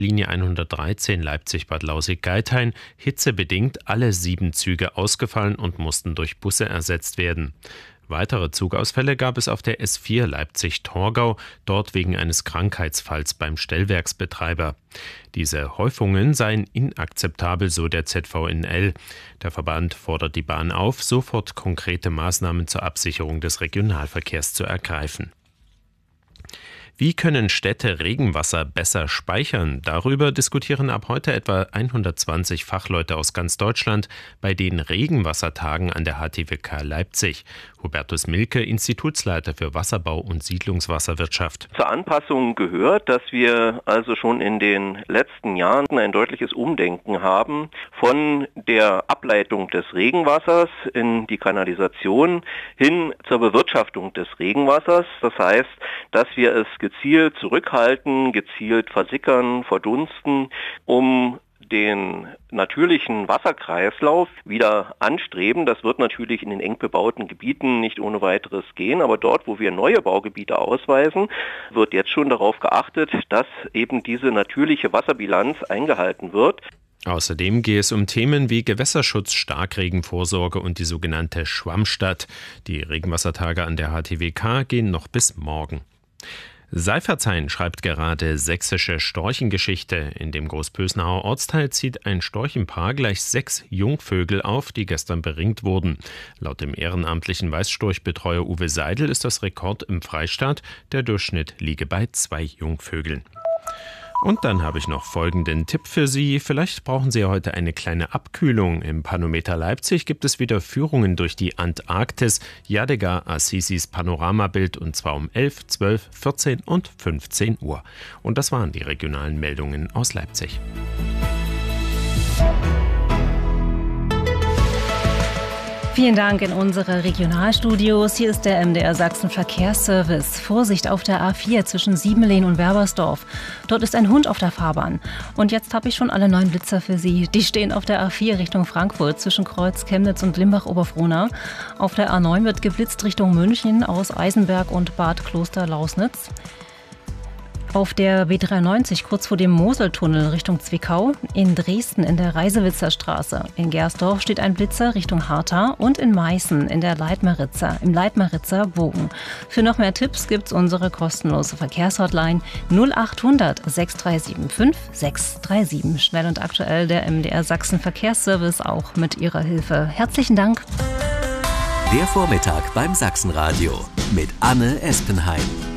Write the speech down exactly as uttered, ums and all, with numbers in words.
Linie hundertdreizehn Leipzig-Bad Lausick-Geithain hitzebedingt alle sieben Züge ausgefallen und mussten durch Busse ersetzt werden. Weitere Zugausfälle gab es auf der S vier Leipzig-Torgau, dort wegen eines Krankheitsfalls beim Stellwerksbetreiber. Diese Häufungen seien inakzeptabel, so der Z V N L. Der Verband fordert die Bahn auf, sofort konkrete Maßnahmen zur Absicherung des Regionalverkehrs zu ergreifen. Wie können Städte Regenwasser besser speichern? Darüber diskutieren ab heute etwa hundertzwanzig Fachleute aus ganz Deutschland bei den Regenwassertagen an der H T W K Leipzig. Hubertus Milke, Institutsleiter für Wasserbau und Siedlungswasserwirtschaft. Zur Anpassung gehört, dass wir also schon in den letzten Jahren ein deutliches Umdenken haben von der Ableitung des Regenwassers in die Kanalisation hin zur Bewirtschaftung des Regenwassers. Das heißt, dass wir es gezielt zurückhalten, gezielt versickern, verdunsten, um den natürlichen Wasserkreislauf wieder anstreben. Das wird natürlich in den eng bebauten Gebieten nicht ohne weiteres gehen, aber dort, wo wir neue Baugebiete ausweisen, wird jetzt schon darauf geachtet, dass eben diese natürliche Wasserbilanz eingehalten wird. Außerdem gehe es um Themen wie Gewässerschutz, Starkregenvorsorge und die sogenannte Schwammstadt. Die Regenwassertage an der H T W K gehen noch bis morgen. Seifertshain schreibt gerade sächsische Storchengeschichte. In dem Großpösnauer Ortsteil zieht ein Storchenpaar gleich sechs Jungvögel auf, die gestern beringt wurden. Laut dem ehrenamtlichen Weißstorchbetreuer Uwe Seidel ist das Rekord im Freistaat. Der Durchschnitt liege bei zwei Jungvögeln. Und dann habe ich noch folgenden Tipp für Sie. Vielleicht brauchen Sie heute eine kleine Abkühlung. Im Panometer Leipzig gibt es wieder Führungen durch die Antarktis. Yadigar Assisis Panoramabild und zwar um elf, zwölf, vierzehn und fünfzehn Uhr. Und das waren die regionalen Meldungen aus Leipzig. Vielen Dank in unsere Regionalstudios. Hier ist der M D R Sachsen Verkehrsservice. Vorsicht auf der A vier zwischen Siebenlehn und Werbersdorf. Dort ist ein Hund auf der Fahrbahn. Und jetzt habe ich schon alle neuen Blitzer für Sie. Die stehen auf der A vier Richtung Frankfurt zwischen Kreuz, Chemnitz und Limbach-Oberfrohna. Auf der A neun wird geblitzt Richtung München aus Eisenberg und Bad Kloster-Lausnitz. Auf der B dreiundneunzig kurz vor dem Moseltunnel Richtung Zwickau, in Dresden in der Reisewitzer Straße, in Gersdorf steht ein Blitzer Richtung Hartha und in Meißen in der Leitmeritzer, im Leitmeritzer Bogen. Für noch mehr Tipps gibt's unsere kostenlose Verkehrshotline null achthundert sechs drei sieben fünf sechs drei sieben. Schnell und aktuell der M D R Sachsen Verkehrsservice auch mit Ihrer Hilfe. Herzlichen Dank. Der Vormittag beim Sachsenradio mit Anne Espenheim.